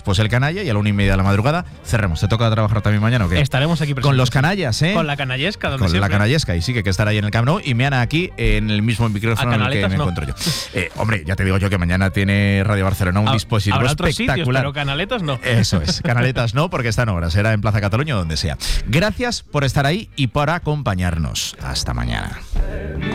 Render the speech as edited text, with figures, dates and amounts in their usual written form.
después el canalla y a la 1:30 de la madrugada cerremos. ¿Te toca trabajar también mañana o qué? Estaremos aquí presentes. Con los canallas, ¿eh? Con la canallesca, donde Con siempre. la canallesca, y sí que hay que estar ahí en el Camp Nou, y me han aquí en el mismo micrófono en el que me encuentro yo. Hombre, ya te digo yo que mañana tiene Radio Barcelona un dispositivo habrá otros espectacular. sitios, pero canaletas no. Eso es, canaletas no, porque están horas, será en Plaza Cataluña o donde sea. Gracias por estar ahí y por acompañarnos. Hasta mañana.